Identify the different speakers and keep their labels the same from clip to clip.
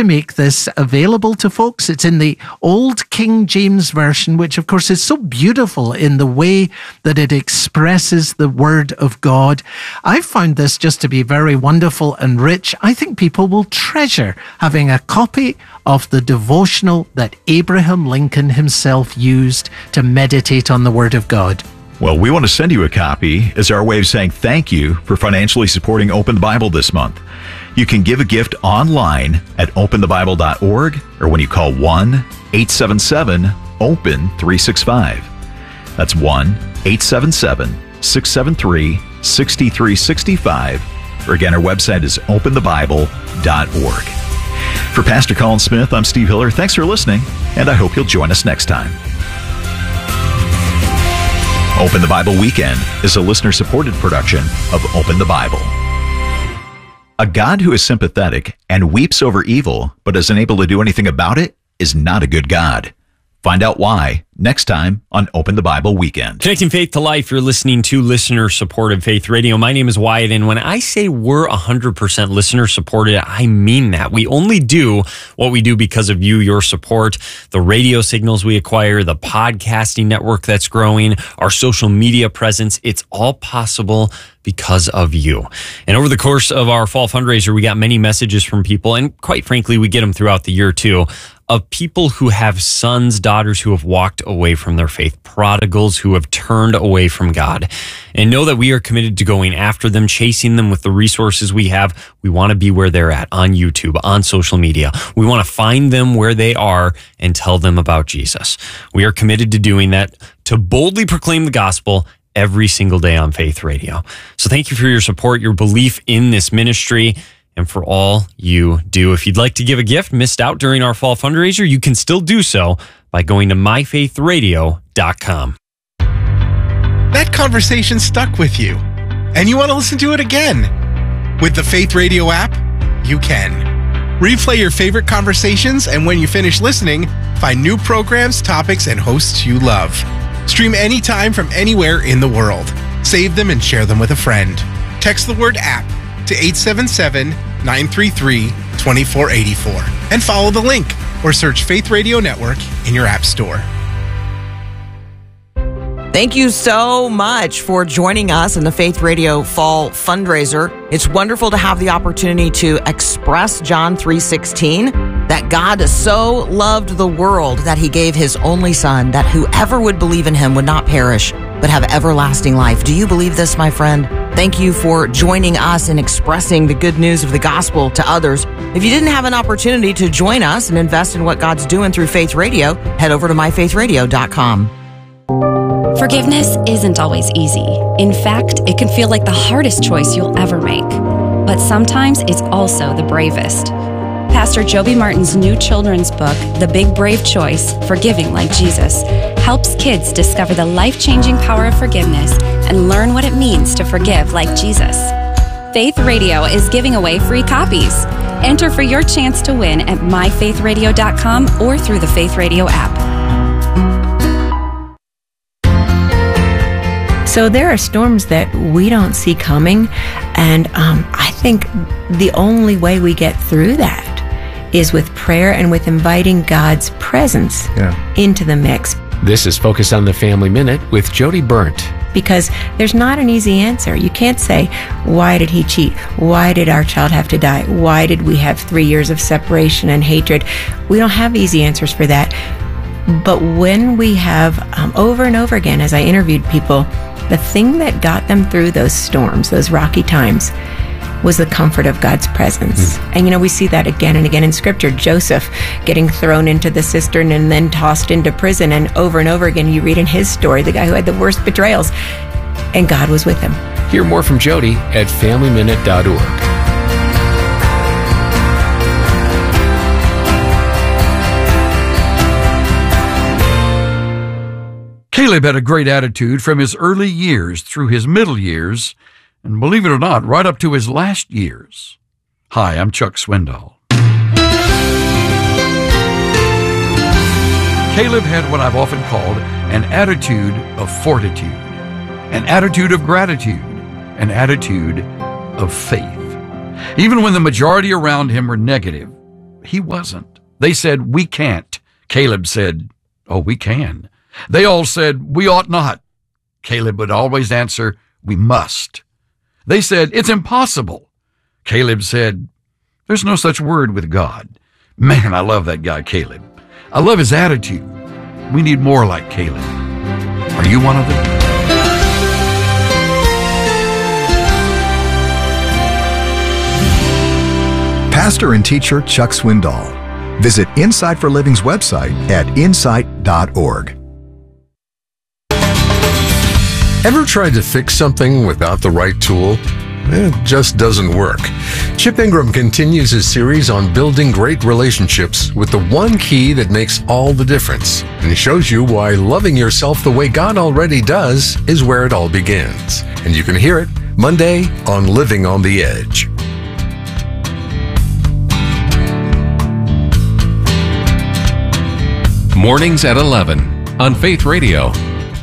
Speaker 1: to make this available to folks. It's in the Old King James Version, which of course is so beautiful in the way that it expresses the Word of God. I've found this just to be very wonderful and rich. I think people will treasure having a copy of the devotional that Abraham Lincoln himself used to meditate on the Word of God.
Speaker 2: Well, we want to send you a copy as our way of saying thank you for financially supporting Open the Bible this month. You can give a gift online at openthebible.org or when you call 1-877-OPEN-365. That's 1-877-673-6365. Or again, our website is openthebible.org. For Pastor Colin Smith, I'm Steve Hiller. Thanks for listening, and I hope you'll join us next time. Open the Bible Weekend is a listener-supported production of Open the Bible. A God who is sympathetic and weeps over evil but is unable to do anything about it is not a good God. Find out why next time on Open the Bible Weekend.
Speaker 3: Connecting faith to life, you're listening to listener-supported Faith Radio. My name is Wyatt, and when I say we're 100% listener-supported, I mean that. We only do what we do because of you, your support, the radio signals we acquire, the podcasting network that's growing, our social media presence. It's all possible because of you. And over the course of our fall fundraiser, we got many messages from people, and quite frankly, we get them throughout the year too, of people who have sons, daughters who have walked away from their faith, prodigals who have turned away from God. And know that we are committed to going after them, chasing them with the resources we have. We want to be where they're at on YouTube, on social media. We want to find them where they are and tell them about Jesus. We are committed to doing that, to boldly proclaim the gospel every single day on Faith Radio. So thank you for your support, your belief in this ministry, and for all you do. If you'd like to give a gift missed out during our fall fundraiser, you can still do so by going to myfaithradio.com.
Speaker 4: That conversation stuck with you, and you want to listen to it again. With the Faith Radio app, you can. Replay your favorite conversations, and when you finish listening, find new programs, topics, and hosts you love. Stream anytime from anywhere in the world. Save them and share them with a friend. Text the word app to 877-933-2484 and follow the link or search Faith Radio Network in your app store.
Speaker 5: Thank you so much for joining us in the Faith Radio Fall Fundraiser. It's wonderful to have the opportunity to express John 3:16, that God so loved the world that he gave his only son, that whoever would believe in him would not perish, but have everlasting life. Do you believe this, my friend? Thank you for joining us in expressing the good news of the gospel to others. If you didn't have an opportunity to join us and invest in what God's doing through Faith Radio, head over to myfaithradio.com.
Speaker 6: Forgiveness isn't always easy. In fact, it can feel like the hardest choice you'll ever make. But sometimes it's also the bravest. Pastor Joby Martin's new children's book, The Big Brave Choice, Forgiving Like Jesus, helps kids discover the life-changing power of forgiveness and learn what it means to forgive like Jesus. Faith Radio is giving away free copies. Enter for your chance to win at myfaithradio.com or through the Faith Radio app.
Speaker 7: So there are storms that we don't see coming, and I think the only way we get through that is with prayer and with inviting God's presence into the mix.
Speaker 8: This is Focus on the Family Minute with Jody Burnt.
Speaker 7: Because there's not an easy answer. You can't say, why did he cheat? Why did our child have to die? Why did we have 3 years of separation and hatred? We don't have easy answers for that. But when we have, over and over again, as I interviewed people, the thing that got them through those storms, those rocky times, was the comfort of God's presence. And we see that again and again in Scripture. Joseph getting thrown into the cistern and then tossed into prison, and over again you read in his story, the guy who had the worst betrayals, and God was with him.
Speaker 8: Hear more from Jody at FamilyMinute.org.
Speaker 9: Caleb had a great attitude from his early years through his middle years, and believe it or not, right up to his last years. Hi, I'm Chuck Swindoll. Caleb had what I've often called an attitude of fortitude, an attitude of gratitude, an attitude of faith. Even when the majority around him were negative, he wasn't. They said, we can't. Caleb said, oh, we can. They all said, we ought not. Caleb would always answer, we must. They said, it's impossible. Caleb said, there's no such word with God. Man, I love that guy, Caleb. I love his attitude. We need more like Caleb. Are you one of them?
Speaker 10: Pastor and teacher Chuck Swindoll. Visit Insight for Living's website at insight.org.
Speaker 11: Ever tried to fix something without the right tool? It just doesn't work. Chip Ingram continues his series on building great relationships with the one key that makes all the difference. And he shows you why loving yourself the way God already does is where it all begins. And you can hear it Monday on Living on the Edge.
Speaker 8: Mornings at 11 on Faith Radio.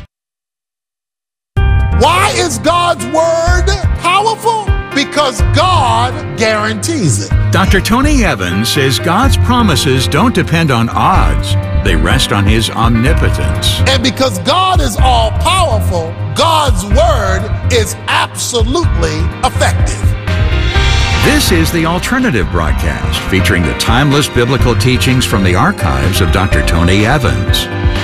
Speaker 12: Why is God's word powerful? Because God guarantees it.
Speaker 13: Dr. Tony Evans says God's promises don't depend on odds. They rest on his omnipotence.
Speaker 12: And because God is all powerful, God's word is absolutely effective.
Speaker 13: This is the Alternative Broadcast, featuring the timeless biblical teachings from the archives of Dr. Tony Evans.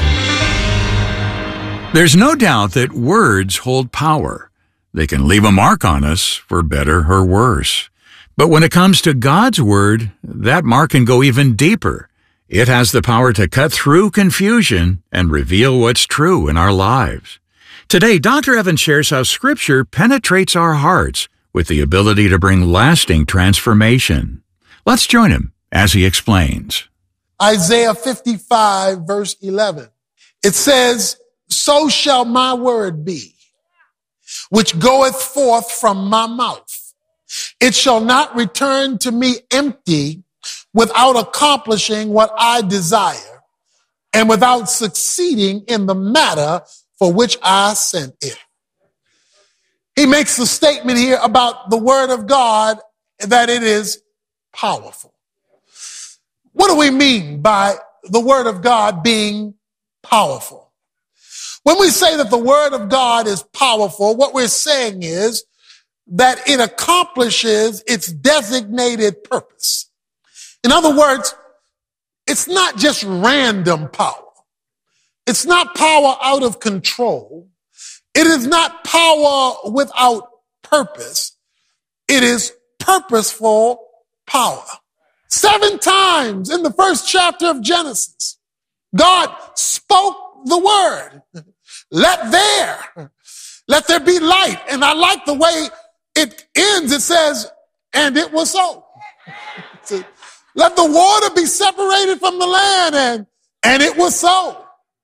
Speaker 13: There's no doubt that words hold power. They can leave a mark on us, for better or worse. But when it comes to God's word, that mark can go even deeper. It has the power to cut through confusion and reveal what's true in our lives. Today, Dr. Evans shares how Scripture penetrates our hearts with the ability to bring lasting transformation. Let's join him as he explains.
Speaker 12: Isaiah 55, verse 11. It says, so shall my word be, which goeth forth from my mouth. It shall not return to me empty, without accomplishing what I desire, and without succeeding in the matter for which I sent it. He makes the statement here about the word of God that it is powerful. What do we mean by the word of God being powerful? When we say that the word of God is powerful, what we're saying is that it accomplishes its designated purpose. In other words, it's not just random power. It's not power out of control. It is not power without purpose. It is purposeful power. 7 times in the first chapter of Genesis, God spoke the word. Let there be light. And I like the way it ends. It says, and it was so. Let the water be separated from the land, and it was so.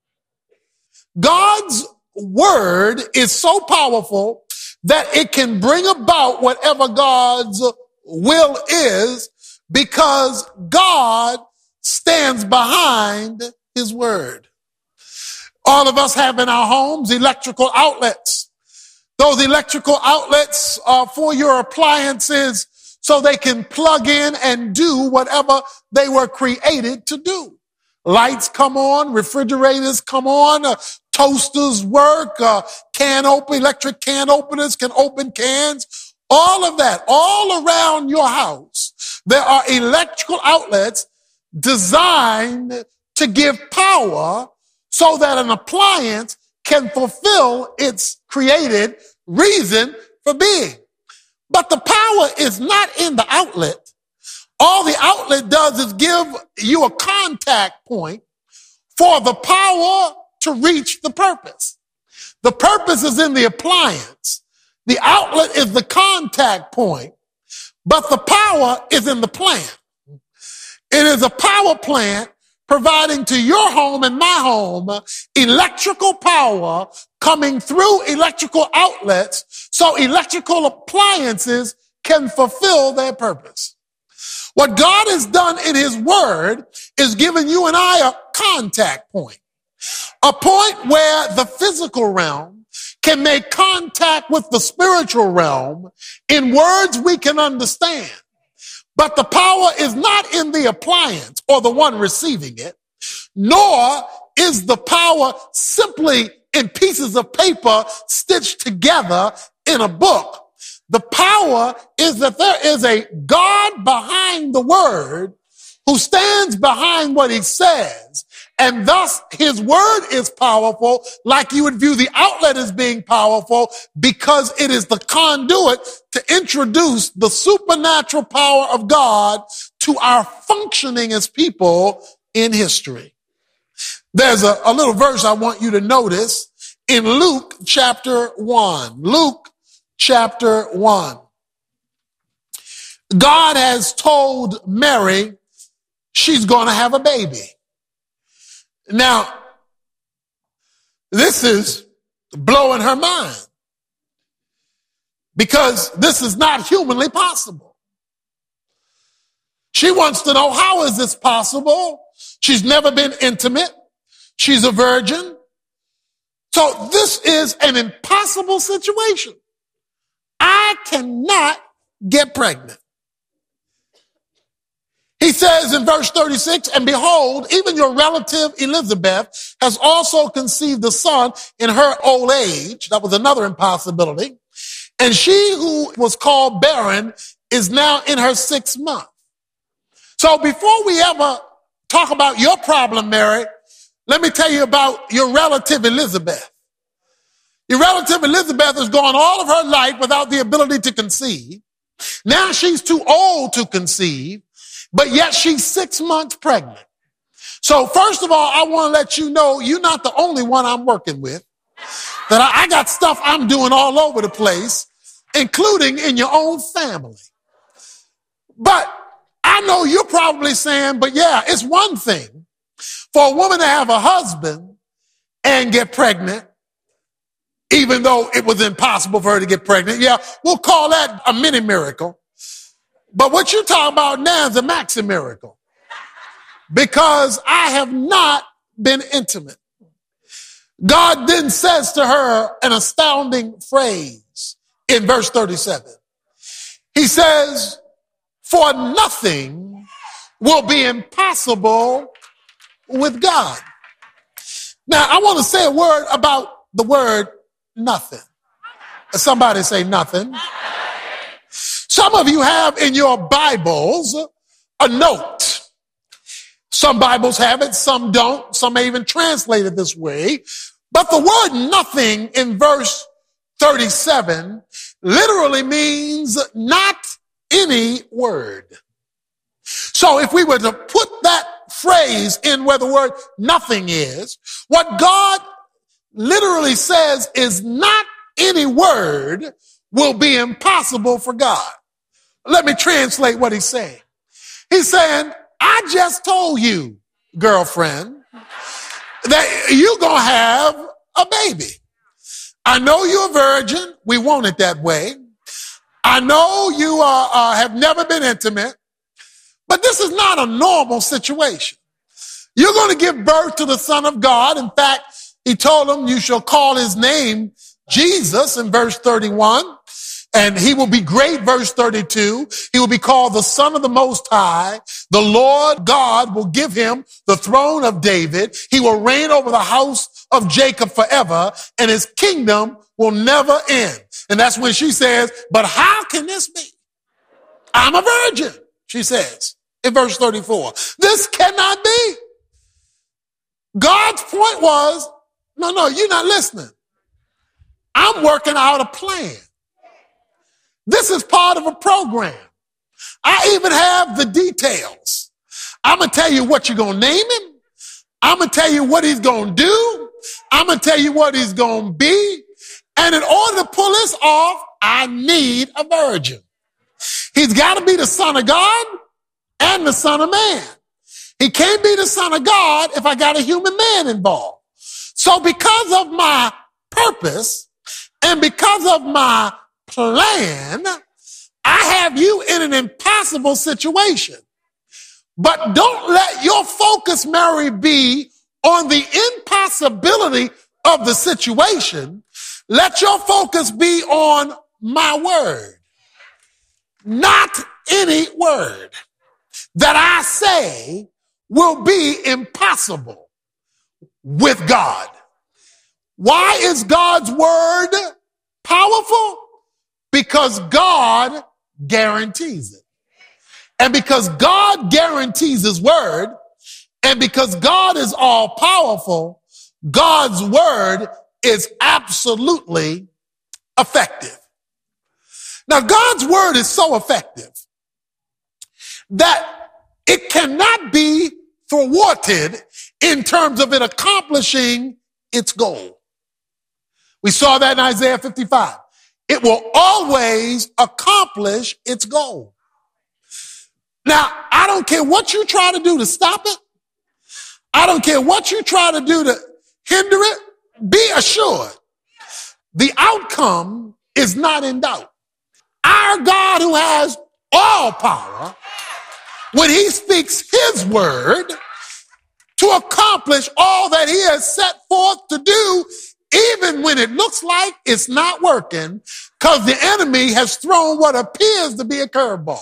Speaker 12: God's word is so powerful that it can bring about whatever God's will is, because God stands behind his word. All of us have in our homes electrical outlets. Those electrical outlets are for your appliances so they can plug in and do whatever they were created to do. Lights come on, refrigerators come on, toasters work, electric can openers can open cans. All of that, all around your house, there are electrical outlets designed to give power so that an appliance can fulfill its created reason for being. But the power is not in the outlet. All the outlet does is give you a contact point for the power to reach the purpose. The purpose is in the appliance. The outlet is the contact point, but the power is in the plant. It is a power plant providing to your home and my home electrical power coming through electrical outlets so electrical appliances can fulfill their purpose. What God has done in his word is given you and I a contact point, a point where the physical realm can make contact with the spiritual realm in words we can understand. But the power is not in the appliance or the one receiving it, nor is the power simply in pieces of paper stitched together in a book. The power is that there is a God behind the word who stands behind what he says, and thus his word is powerful, like you would view the outlet as being powerful, because it is the conduit to introduce the supernatural power of God to our functioning as people in history. There's a little verse I want you to notice in Luke chapter 1. Luke chapter 1. God has told Mary she's going to have a baby. Now, this is blowing her mind because this is not humanly possible. She wants to know, how is this possible? She's never been intimate. She's a virgin. So this is an impossible situation. I cannot get pregnant. He says in verse 36, and behold, even your relative Elizabeth has also conceived a son in her old age. That was another impossibility. And she who was called barren is now in her 6th month. So before we ever talk about your problem, Mary, let me tell you about your relative Elizabeth. Your relative Elizabeth has gone all of her life without the ability to conceive. Now she's too old to conceive, but yet she's 6 months pregnant. So first of all, I want to let you know you're not the only one I'm working with. That I got stuff I'm doing all over the place, including in your own family. But I know you're probably saying, but yeah, it's one thing for a woman to have a husband and get pregnant, even though it was impossible for her to get pregnant. Yeah, we'll call that a mini miracle. But what you're talking about now is a maxi miracle, because I have not been intimate. God then says to her an astounding phrase in verse 37. He says, for nothing will be impossible with God. Now, I want to say a word about the word nothing. Somebody say nothing. Some of you have in your Bibles a note. Some Bibles have it, some don't. Some may even translate it this way. But the word nothing in verse 37 literally means not any word. So if we were to put that phrase in where the word nothing is, what God literally says is not any word will be impossible for God. Let me translate what he's saying. He's saying, I just told you, girlfriend, that you're going to have a baby. I know you're a virgin. We want it that way. I know you have never been intimate, but this is not a normal situation. You're going to give birth to the Son of God. In fact, he told him, you shall call his name Jesus in verse 31. And he will be great, verse 32. He will be called the Son of the Most High. The Lord God will give him the throne of David. He will reign over the house of Jacob forever, and his kingdom will never end. And that's when she says, but how can this be? I'm a virgin, she says in verse 34. This cannot be. God's point was, no, you're not listening. I'm working out a plan. This is part of a program. I even have the details. I'm going to tell you what you're going to name him. I'm going to tell you what he's going to do. I'm going to tell you what he's going to be. And in order to pull this off, I need a virgin. He's got to be the Son of God and the Son of Man. He can't be the Son of God if I got a human man involved. So because of my purpose and because of my plan, I have you in an impossible situation. But don't let your focus, Mary, be on the impossibility of the situation. Let your focus be on my word. Not any word that I say will be impossible with God. Why is God's word powerful? Because God guarantees it. And because God guarantees his word, and because God is all powerful, God's word is absolutely effective. Now, God's word is so effective that it cannot be thwarted in terms of it accomplishing its goal. We saw that in Isaiah 55. It will always accomplish its goal. Now, I don't care what you try to do to stop it. I don't care what you try to do to hinder it. Be assured the outcome is not in doubt. Our God, who has all power, when he speaks his word to accomplish all that he has set forth to do, even when it looks like it's not working, because the enemy has thrown what appears to be a curveball.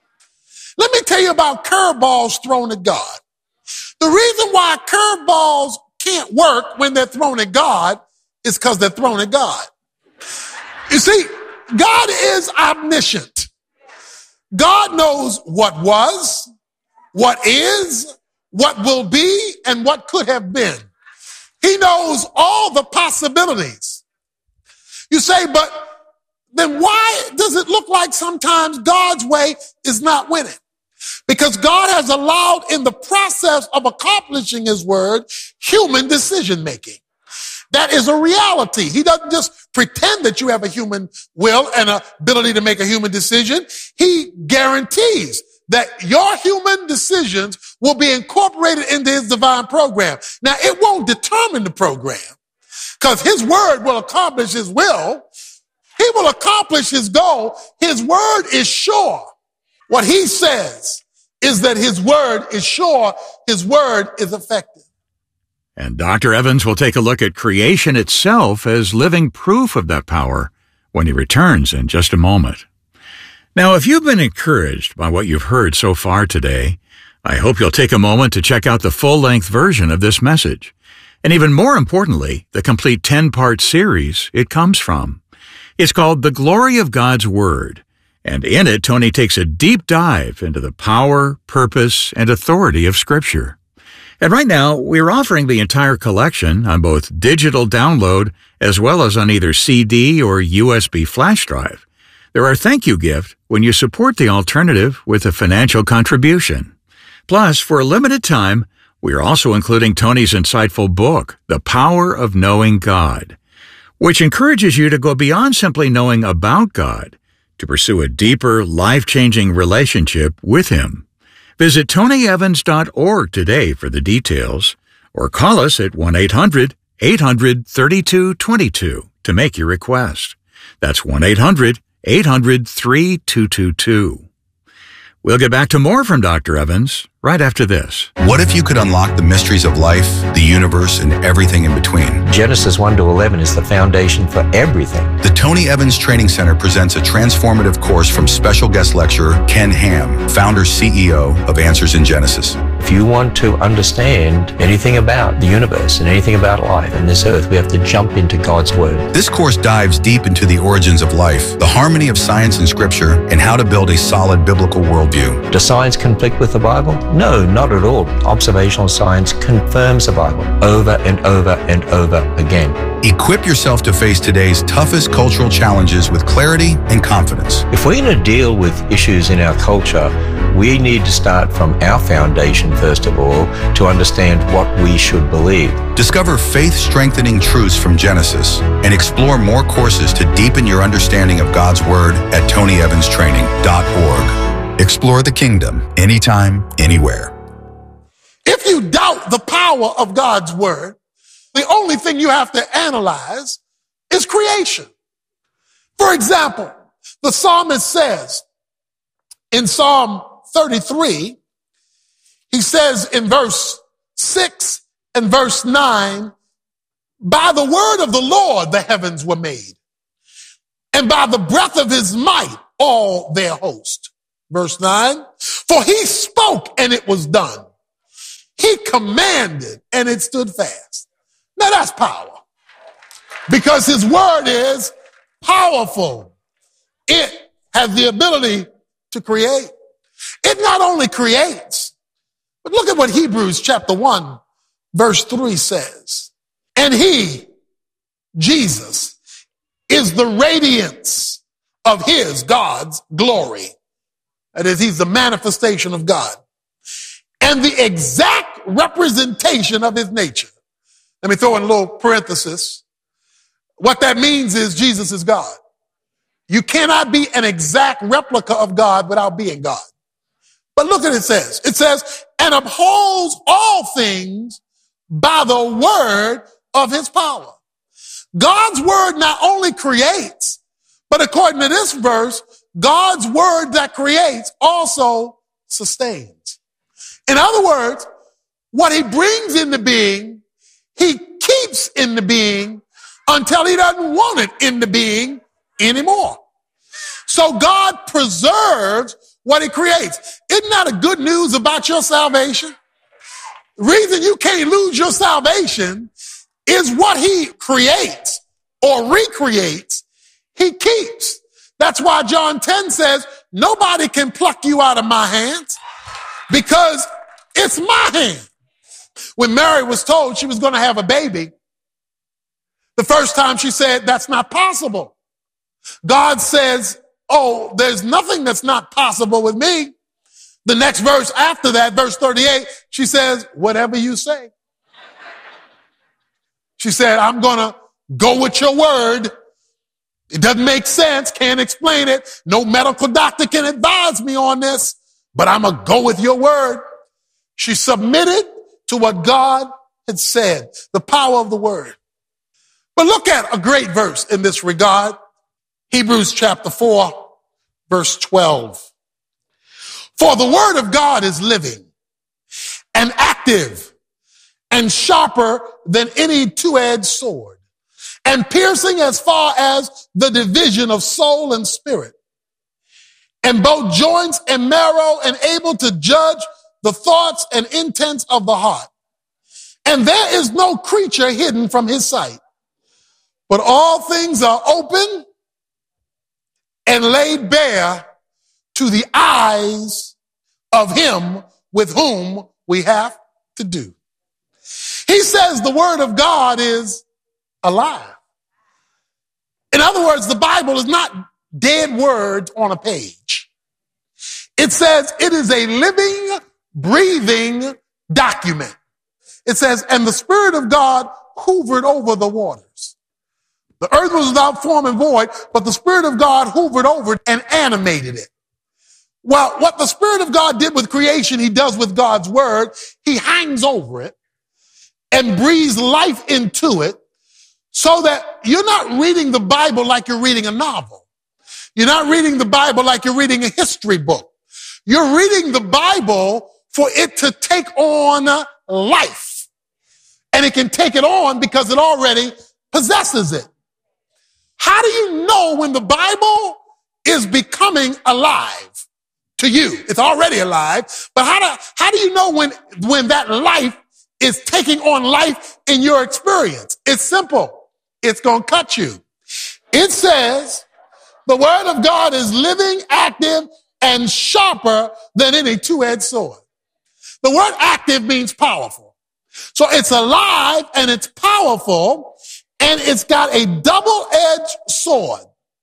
Speaker 12: Let me tell you about curveballs thrown at God. The reason why curveballs can't work when they're thrown at God is because they're thrown at God. You see, God is omniscient. God knows what was, what is, what will be, and what could have been. He knows all the possibilities. You say, but then why does it look like sometimes God's way is not winning? Because God has allowed in the process of accomplishing his word, human decision making. That is a reality. He doesn't just pretend that you have a human will and an ability to make a human decision. He guarantees that your human decisions will be incorporated into his divine program. Now, it won't determine the program because his word will accomplish his will. He will accomplish his goal. His word is sure. What he says is that his word is sure. His word is effective.
Speaker 13: And Dr. Evans will take a look at creation itself as living proof of that power when he returns in just a moment. Now, if you've been encouraged by what you've heard so far today, I hope you'll take a moment to check out the full-length version of this message. And even more importantly, the complete 10-part series it comes from. It's called The Glory of God's Word. And in it, Tony takes a deep dive into the power, purpose, and authority of Scripture. And right now, we're offering the entire collection on both digital download as well as on either CD or USB flash drive. They're our thank you gift when you support the alternative with a financial contribution. Plus, for a limited time, we're also including Tony's insightful book, The Power of Knowing God, which encourages you to go beyond simply knowing about God to pursue a deeper, life-changing relationship with Him. Visit TonyEvans.org today for the details, or call us at 1-800-800-3222 to make your request. That's 1-800-800-3222. We'll get back to more from Dr. Evans right after this.
Speaker 14: What if you could unlock the mysteries of life, the universe, and everything in between?
Speaker 15: Genesis 1 to 11 is the foundation for everything.
Speaker 14: The Tony Evans Training Center presents a transformative course from special guest lecturer Ken Ham, founder CEO of Answers in Genesis.
Speaker 15: If you want to understand anything about the universe and anything about life and this earth, we have to jump into God's Word.
Speaker 14: This course dives deep into the origins of life, the harmony of science and Scripture, and how to build a solid biblical worldview.
Speaker 15: Does science conflict with the Bible? No, not at all. Observational science confirms the Bible over and over and over again.
Speaker 14: Equip yourself to face today's toughest cultural challenges with clarity and confidence.
Speaker 15: If we're going to deal with issues in our culture, we need to start from our foundation, first of all, to understand what we should believe.
Speaker 14: Discover faith-strengthening truths from Genesis and explore more courses to deepen your understanding of God's Word at TonyEvansTraining.org. Explore the kingdom anytime, anywhere.
Speaker 12: If you doubt the power of God's word, the only thing you have to analyze is creation. For example, the psalmist says in Psalm 33, he says in verse 6 and verse 9, by the word of the Lord the heavens were made, and by the breath of his might all their host. Verse 9, for he spoke and it was done. He commanded and it stood fast. Now that's power. Because his word is powerful. It has the ability to create. It not only creates, but look at what Hebrews chapter 1, verse 3 says. And he, Jesus, is the radiance of his, God's glory. That is, he's the manifestation of God. And the exact representation of his nature. Let me throw in a little parenthesis. What that means is Jesus is God. You cannot be an exact replica of God without being God. But look at it says. It says, and upholds all things by the word of his power. God's word not only creates, but according to this verse, God's word that creates also sustains. In other words, what he brings into being, he keeps into being until he doesn't want it into being anymore. So God preserves what he creates. Isn't that a good news about your salvation? The reason you can't lose your salvation is what he creates or recreates, he keeps. That's why John 10 says, nobody can pluck you out of my hands because it's my hand. When Mary was told she was going to have a baby, the first time she said, that's not possible. God says, oh, there's nothing that's not possible with me. The next verse after that, verse 38, she says, whatever you say. She said, I'm going to go with your word. It doesn't make sense. Can't explain it. No medical doctor can advise me on this, but I'm going to go with your word. She submitted to what God had said, the power of the word. But look at a great verse in this regard. Hebrews chapter 4, verse 12. For the word of God is living and active and sharper than any two-edged sword, and piercing as far as the division of soul and spirit, and both joints and marrow, and able to judge the thoughts and intents of the heart. And there is no creature hidden from his sight, but all things are open and laid bare to the eyes of him with whom we have to do. He says the word of God is alive. In other words, the Bible is not dead words on a page. It says it is a living, breathing document. It says, and the Spirit of God hovered over the waters. The earth was without form and void, but the Spirit of God hovered over it and animated it. Well, what the Spirit of God did with creation, he does with God's word. He hangs over it and breathes life into it so that you're not reading the Bible like you're reading a novel. You're not reading the Bible like you're reading a history book. You're reading the Bible for it to take on life. And it can take it on because it already possesses it. How do you know when the Bible is becoming alive to you? It's already alive, but how do you know when that life is taking on life in your experience? It's simple. It's going to cut you. It says the word of God is living, active, and sharper than any two-edged sword. The word active means powerful. So it's alive and it's powerful and it's got a double-edged sword.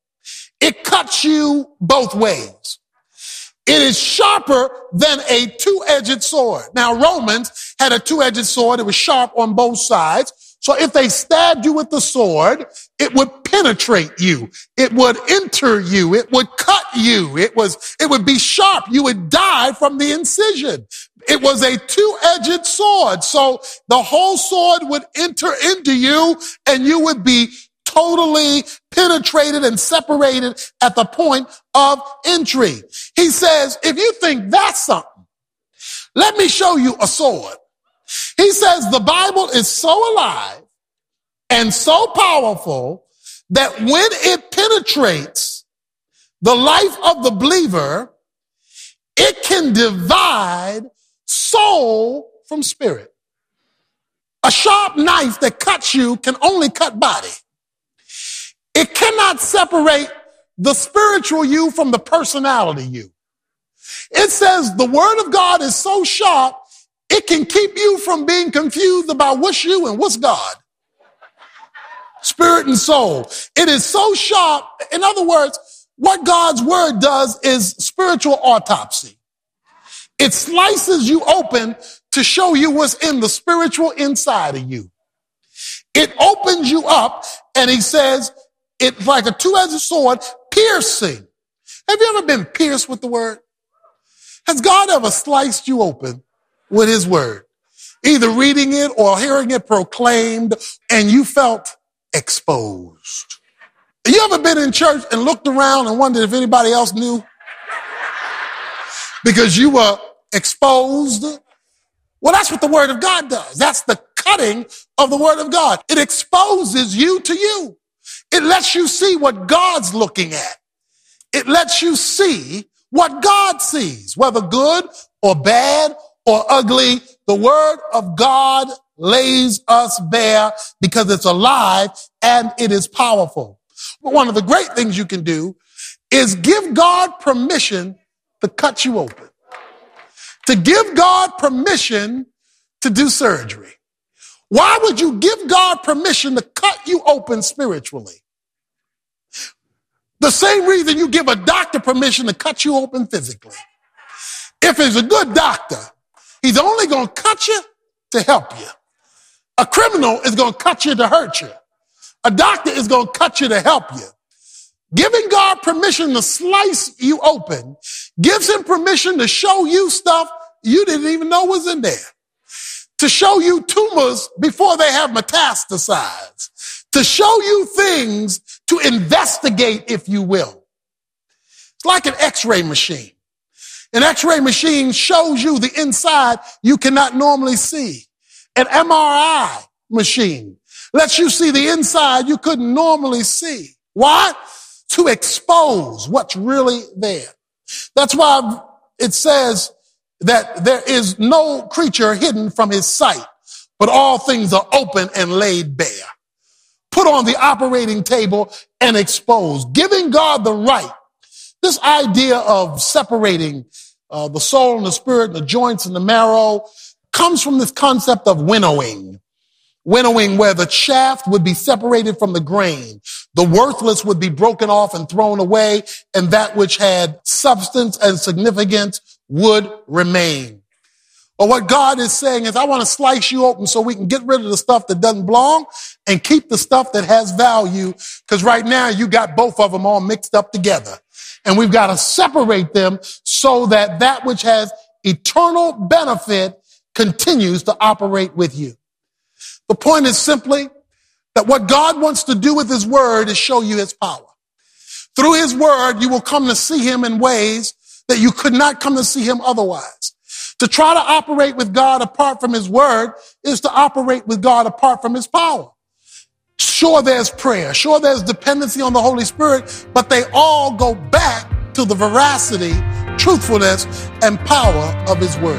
Speaker 12: It cuts you both ways. It is sharper than a two-edged sword. Now, Romans had a two-edged sword. It was sharp on both sides. So if they stabbed you with the sword, it would penetrate you. It would enter you. It would cut you. It would be sharp. You would die from the incision. It was a two-edged sword. So the whole sword would enter into you and you would be totally penetrated and separated at the point of entry. He says, if you think that's something, let me show you a sword. He says the Bible is so alive and so powerful that when it penetrates the life of the believer, It can divide soul from spirit. A sharp knife that cuts you can only cut body. It cannot separate the spiritual you from the personality you. It says the word of God is so sharp, it can keep you from being confused about what's you and what's God. Spirit and soul. It is so sharp. In other words, what God's word does is spiritual autopsy. It slices you open to show you what's in the spiritual inside of you. It opens you up, and he says it's like a two-edged sword, piercing. Have you ever been pierced with the word? Has God ever sliced you open with his word? Either reading it or hearing it proclaimed, and you felt exposed. You ever been in church and looked around and wondered if anybody else knew? Because you were exposed. Well, that's what the word of God does. That's the cutting of the word of God. It exposes you to you. It lets you see what God's looking at. It lets you see what God sees, whether good or bad or ugly. The word of God lays us bare because it's alive and it is powerful. But one of the great things you can do is give God permission to cut you open. To give God permission to do surgery. Why would you give God permission to cut you open spiritually? The same reason you give a doctor permission to cut you open physically. If he's a good doctor, he's only going to cut you to help you. A criminal is going to cut you to hurt you. A doctor is going to cut you to help you. Giving God permission to slice you open gives him permission to show you stuff you didn't even know was in there. To show you tumors before they have metastasized. To show you things to investigate, if you will. It's like an x-ray machine. An x-ray machine shows you the inside you cannot normally see. An MRI machine lets you see the inside you couldn't normally see. Why? To expose what's really there. That's why it says that there is no creature hidden from his sight, but all things are open and laid bare. Put on the operating table and exposed. Giving God the right. This idea of separating the soul and the spirit and the joints and the marrow comes from this concept of winnowing. Winnowing, where the chaff would be separated from the grain. The worthless would be broken off and thrown away, and that which had substance and significance would remain. But what God is saying is, I want to slice you open so we can get rid of the stuff that doesn't belong and keep the stuff that has value, because right now you got both of them all mixed up together. And we've got to separate them so that that which has eternal benefit continues to operate with you. The point is simply that what God wants to do with his word is show you his power. Through his word, you will come to see him in ways that you could not come to see him otherwise. To try to operate with God apart from his word is to operate with God apart from his power. Sure, there's prayer. Sure, there's dependency on the Holy Spirit, but they all go back to the veracity, truthfulness, and power of his word.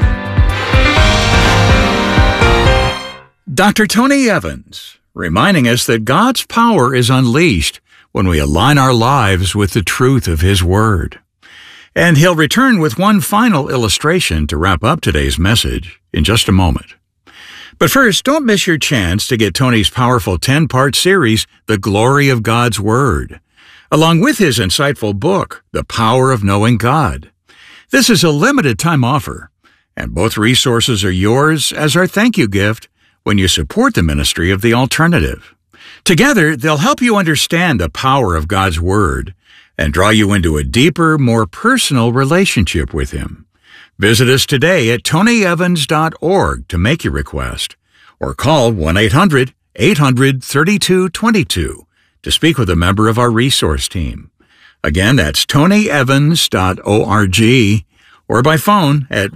Speaker 13: Dr. Tony Evans, reminding us that God's power is unleashed when we align our lives with the truth of his word. And he'll return with one final illustration to wrap up today's message in just a moment. But first, don't miss your chance to get Tony's powerful 10-part series, The Glory of God's Word, along with his insightful book, The Power of Knowing God. This is a limited time offer, and both resources are yours as our thank you gift when you support the ministry of The Alternative. Together, they'll help you understand the power of God's Word and draw you into a deeper, more personal relationship with him. Visit us today at tonyevans.org to make your request, or call 1-800-800-3222 to speak with a member of our resource team. Again, that's tonyevans.org, or by phone at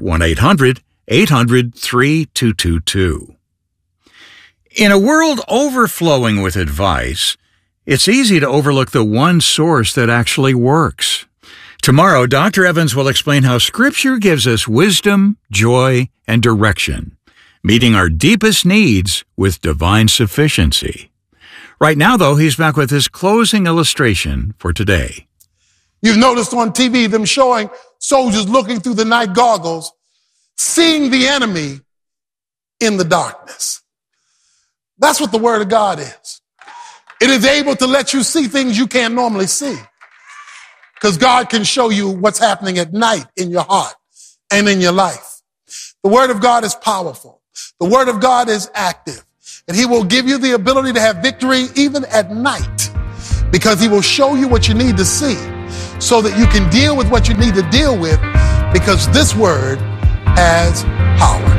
Speaker 13: 1-800-800-3222. In a world overflowing with advice, it's easy to overlook the one source that actually works. Tomorrow, Dr. Evans will explain how Scripture gives us wisdom, joy, and direction, meeting our deepest needs with divine sufficiency. Right now, though, he's back with his closing illustration for today.
Speaker 12: You've noticed on TV them showing soldiers looking through the night goggles, seeing the enemy in the darkness. That's what the Word of God is. It is able to let you see things you can't normally see. Because God can show you what's happening at night in your heart and in your life. The Word of God is powerful. The Word of God is active. And He will give you the ability to have victory even at night, because He will show you what you need to see so that you can deal with what you need to deal with, because this Word has power.